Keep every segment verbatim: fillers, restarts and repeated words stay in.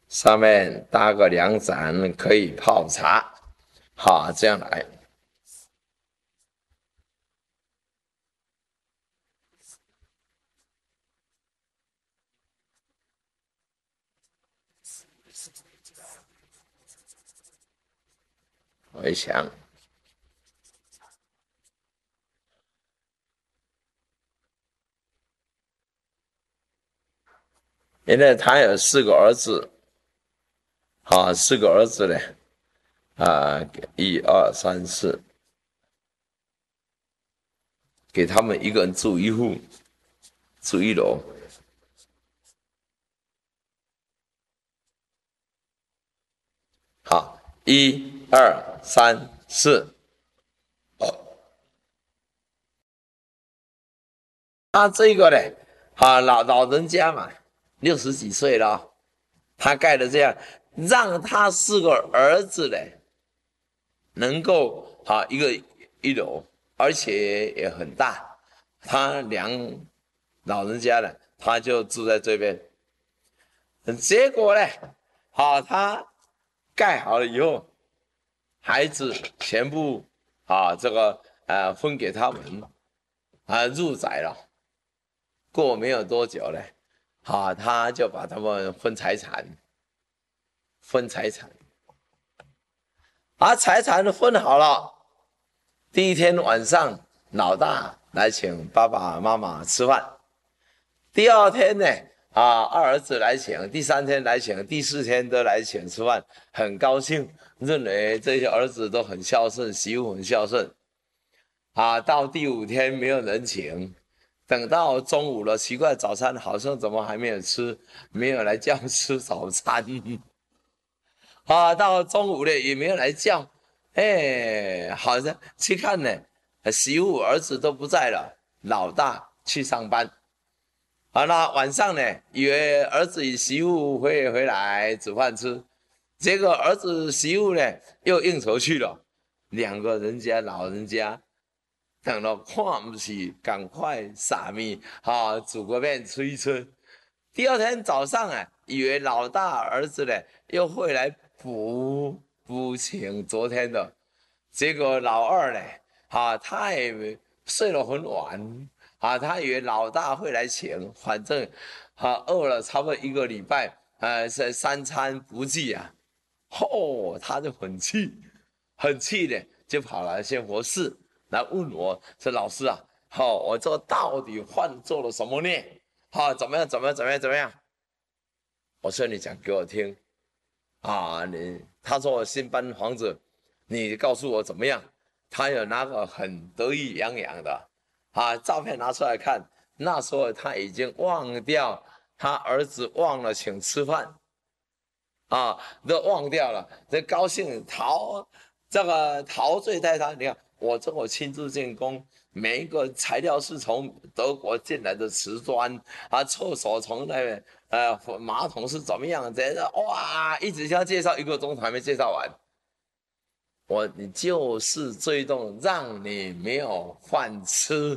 上面搭个凉盏，可以泡茶。好，这样来。我一想，因为他有四个儿子，啊，四个儿子呢，啊，一二三四，给他们一个人住一户，住一楼。好，一二三四。他这个呢，啊，老老人家嘛，六十几岁了，他盖的这样，让他四个儿子呢，能够啊一个一楼，而且也很大。他两老人家呢，他就住在这边。结果呢，好、他盖好了以后，孩子全部啊这个呃分给他们啊入宅了。过没有多久呢，啊他就把他们分财产，分财产，啊财产分好了。第一天晚上，老大来请爸爸妈妈吃饭。第二天呢，啊，二儿子来请，第三天来请，第四天都来请吃饭，很高兴，认为这些儿子都很孝顺，媳妇很孝顺。啊，到第五天没有人请，等到中午了，奇怪，早餐好像怎么还没有吃，没有来叫吃早餐。啊，到中午了也没有来叫，哎，好像去看呢，媳妇儿子都不在了，老大去上班。好了，晚上呢，以为儿子与媳妇会回来煮饭吃，结果儿子媳妇呢又应酬去了，两个人家老人家等了看不起，赶快撒米啊，煮个面吃一吃。第二天早上啊，以为老大儿子呢又会来补补请昨天的，结果老二呢，啊，他也睡得很晚。啊，他以为老大会来请，反正啊饿了差不多一个礼拜，呃，是三餐不继啊。哦，他就很气，很气的，就跑来先佛寺来问我说：“老师啊，好、哦，我这到底犯做了什么孽？好、哦，怎么样？怎么样？怎么样？怎么样？”我说：“你讲给我听啊！你他说我新搬房子，你告诉我怎么样？”他有那个很得意洋洋的。啊，照片拿出来看，那时候他已经忘掉他儿子忘了请吃饭，啊，都忘掉了，这高兴陶这个陶醉在他。你看我这我亲自进工，每一个材料是从德国进来的瓷砖啊，厕所从那呃马桶是怎么样，这哇，一直要介绍一个钟头还没介绍完。我你就是这一栋让你没有饭吃。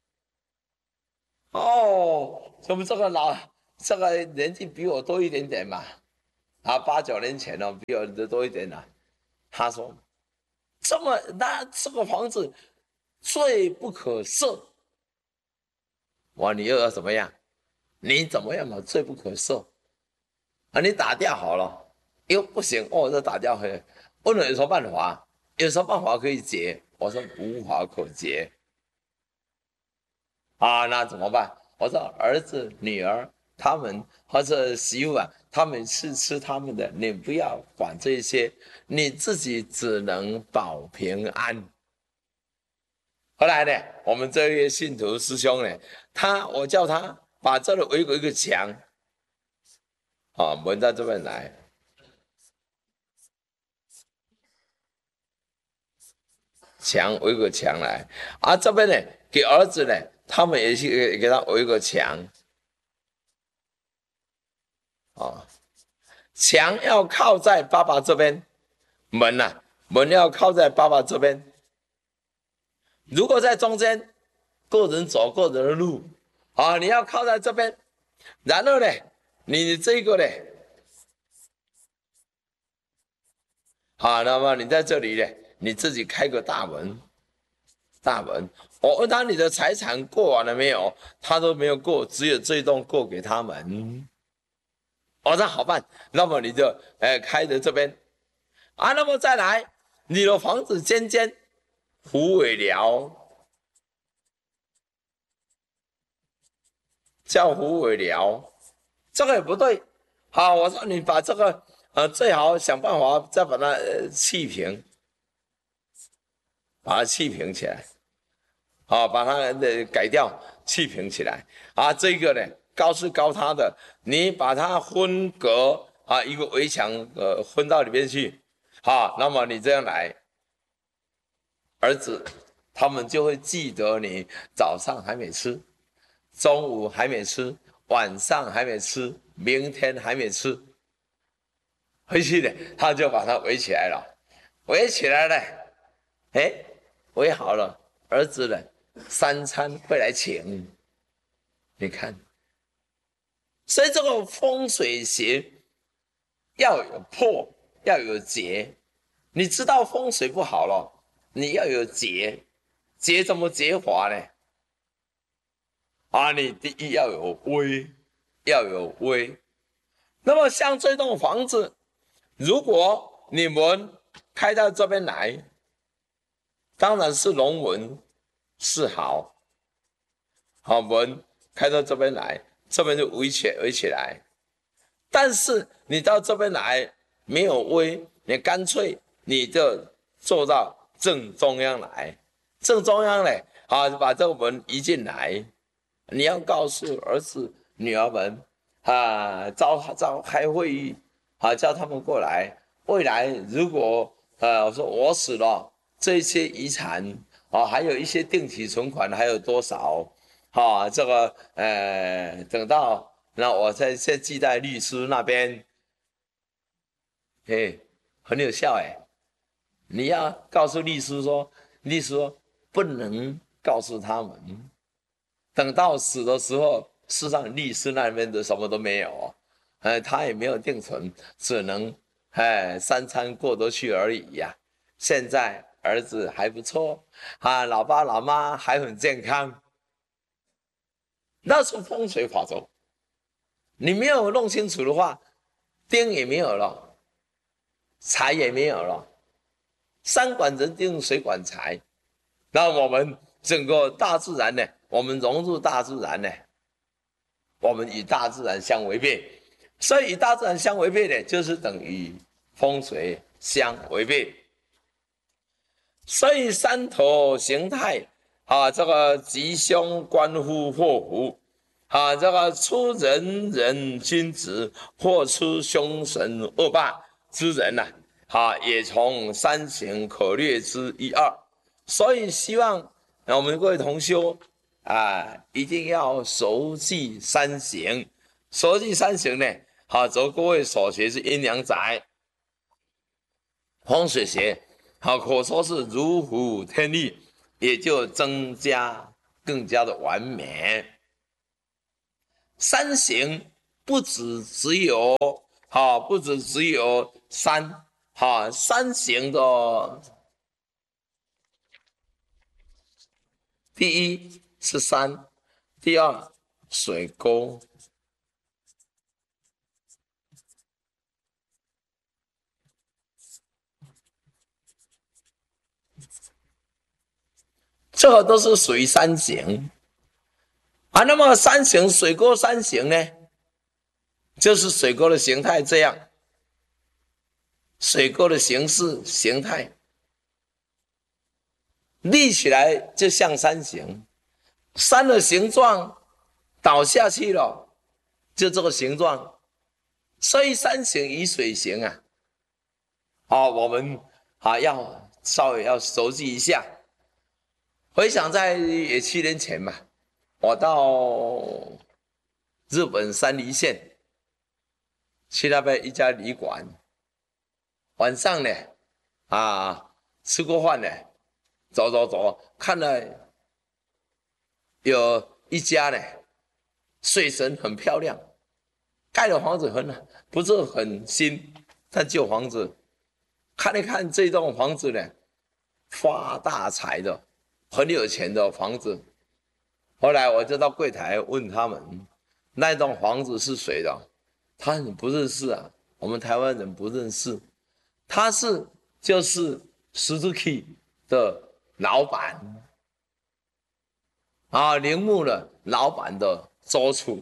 哦，怎么这个老这个年纪比我多一点点嘛？啊，八九年前哦，比我的多一点了。他说：“这么那这个房子罪不可赦。”我你又要怎么样？你怎么样嘛？罪不可赦啊！你打掉好了，又不行哦，这打掉回。问了有什么办法？有什么办法可以解？我说无法可解。啊，那怎么办？我说儿子、女儿他们或者媳妇啊，他们是吃他们的，你不要管这些，你自己只能保平安。后来呢，我们这位信徒师兄呢，他我叫他把这里围过一个墙，啊，门在这边来，墙围个墙来，啊，这边呢给儿子呢，他们也去给给他围个墙，啊，墙要靠在爸爸这边。门呐、啊，门要靠在爸爸这边。如果在中间，个人走个人的路，啊，你要靠在这边。然后呢，你这个呢， 好，那么你在这里呢，你自己开个大门，大门。我问他你的财产过完了没有，他都没有过，只有这一栋过给他们。哦，那好办，那么你就哎开的这边啊，那么再来，你的房子尖尖，虎尾寮，叫虎尾寮，这个也不对。好，我说你把这个呃最好想办法再把它呃气平，把它气平起来。好，把它的改掉，气平起来啊。这个呢，高是高它的，你把它分隔啊，一个围墙呃分到里面去。好，那么你这样来，儿子他们就会记得你早上还没吃，中午还没吃，晚上还没吃，明天还没吃，回去呢，他就把它围起来了，围起来了，哎，围好了，儿子呢？三餐会来请，你看，所以这个风水学要有破，要有结。你知道风水不好了，你要有结，结怎么结法呢？啊，你第一要有威，要有威。那么像这栋房子，如果你们开到这边来，当然是龙门是好。好，门开到这边来，这边就围起围起来。但是你到这边来没有围，你干脆你就坐到正中央来。正中央呢，啊，把这个门移进来。你要告诉儿子、女儿们，啊，召召开会议，啊，叫他们过来。未来如果呃，我说我死了，这些遗产啊，还有一些定期存款还有多少？好、哦，这个呃，等到那我再再寄在律师那边，嘿，很有效哎。你要告诉律师说，律师说不能告诉他们，等到死的时候，事实上律师那边的什么都没有，呃，他也没有定存，只能哎三餐过得去而已呀、啊。现在儿子还不错啊，老爸老妈还很健康。那是风水法则，你没有弄清楚的话，丁也没有了，财也没有了，山管人丁，水管财。那我们整个大自然呢，我们融入大自然呢，我们与大自然相违背，所以与大自然相违背呢，就是等于风水相违背。所以山头形态啊，这个吉凶关乎祸福。啊，这个出人人君子，或出凶神恶霸之人呐、啊，啊，也从三行可略之一二。所以希望我们各位同修啊，一定要熟记三行。熟记三行呢，好、啊，则各位所学是阴阳宅、风水学，好、啊，可说是如虎添翼，也就增加更加的完美。三行不只只有好，不只只有山好，三行的第一是山，第二水沟，这个都是属于三行啊。那么三行水沟三行呢，就是水沟的形态这样，水沟的形式形态立起来就像山形，山的形状倒下去了，就这个形状。所以山形与水形啊，啊，我们啊要稍微要熟悉一下。回想在也七年前嘛，我到日本山梨县去那边一家旅馆，晚上呢啊吃过饭呢，走走走，看了有一家呢，水神很漂亮，盖的房子很不是很新，但旧房子看一看这栋房子呢，发大财的，很有钱的房子。后来我就到柜台问他们，那栋房子是谁的？他们不认识啊，我们台湾人不认识。他是就是 Suzuki 的老板啊，铃木的老板的租处。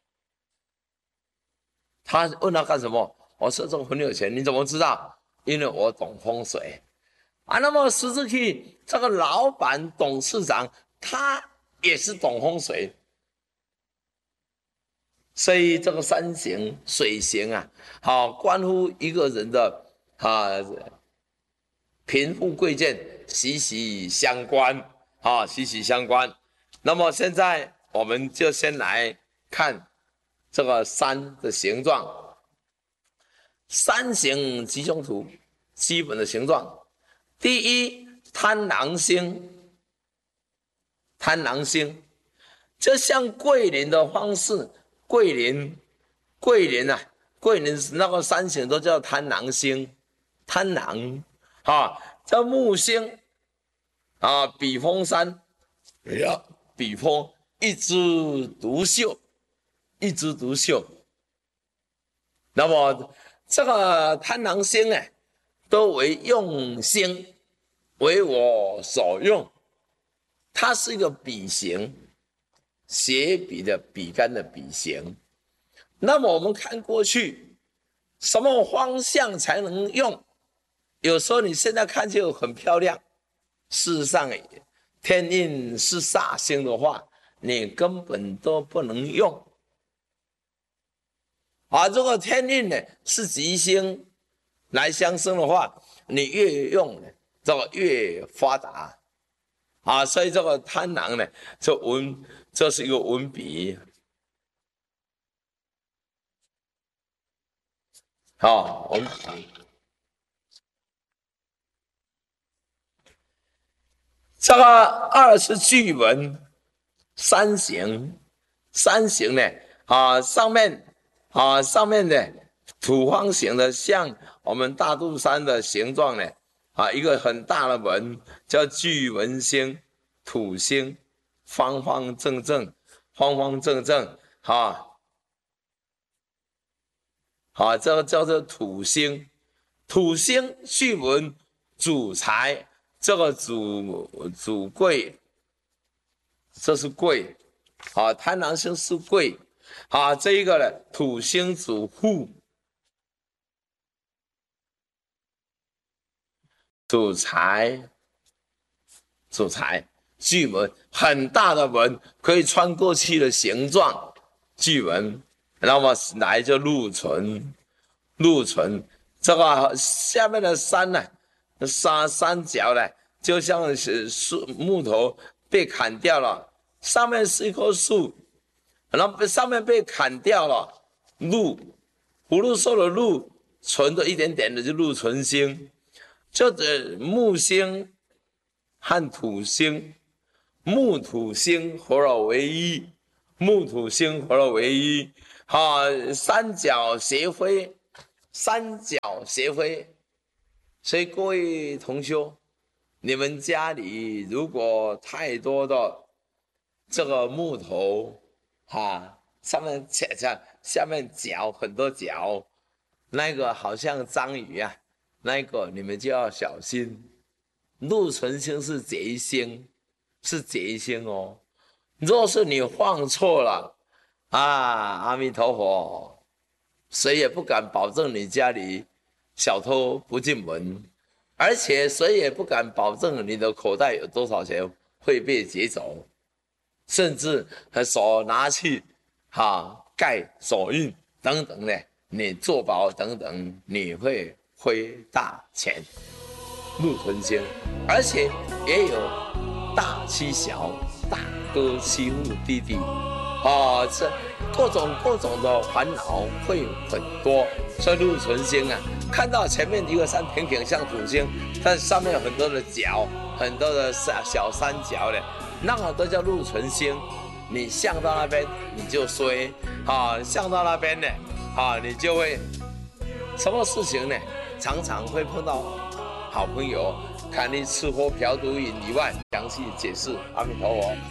他问他干什么？我说这个很有钱，你怎么知道？因为我懂风水啊。那么 Suzuki 这个老板董事长，他也是懂风水，所以这个山形水形啊，好、啊、关乎一个人的啊贫富贵贱息息相关啊，息息相关。那么现在我们就先来看这个山的形状，山形吉凶图基本的形状。第一，贪狼星。贪狼星就像桂林的方式，桂林桂林啊，桂林那个山形都叫贪狼星，贪狼啊，叫木星啊，笔锋山，哎呀，笔锋一枝独秀，一枝独秀。那么这个贪狼星哎，都为用星，为我所用。它是一个笔形，写笔的笔杆的笔形。那么我们看过去，什么方向才能用？有时候你现在看就很漂亮，事实上天印是煞星的话，你根本都不能用。啊，如果天印呢是吉星来相生的话，你越用这个越发达。啊，所以这个贪狼呢，这文这是一个文笔，好、哦，文笔。这个二是巨文，三形，三形呢，啊，上面啊上面呢土方形的，像我们大肚山的形状呢。啊，一个很大的文叫巨文星，土星，方方正正，方方正正，啊，啊，这个叫做土星，土星巨文主财，这个主主贵，这是贵，啊，贪狼星是贵，啊，这一个呢，土星主户。主财，主财，巨门很大的门，可以穿过去的形状，巨门。那么来就禄存，禄存这个下面的山呢，山山脚呢，就像是树木头被砍掉了，上面是一棵树，然后上面被砍掉了，禄，福禄寿的禄存着一点点的就禄存星。就是木星和土星，木土星合而为一，木土星合而为一，啊，三角斜飞，三角斜飞。所以各位同修，你们家里如果太多的这个木头，啊，上面下下面角很多角，那个好像章鱼啊。那个你们就要小心，禄存星是劫星，是劫星哦。若是你放错了啊，阿弥陀佛，谁也不敢保证你家里小偷不进门，而且谁也不敢保证你的口袋有多少钱会被劫走，甚至手拿去哈、啊、盖手印等等的，你做保等等，你会亏大钱，禄存星，而且也有大欺小、大哥欺负弟弟，啊，这各种各种的烦恼会很多。所以禄存星啊，看到前面一个山平平像土星，但上面有很多的角，很多的小山角的，那个都叫禄存星。你向到那边你就衰，啊，向到那边呢，啊，你就会什么事情呢？ 常常会碰到好朋友，看你吃喝嫖赌瘾以外，详细解释。阿弥陀佛。